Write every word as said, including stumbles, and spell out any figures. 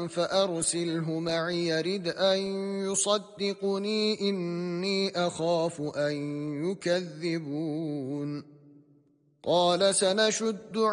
فأرسله معي يرد أن يصدقني إني أخاف أن يكذبون. قال سنشد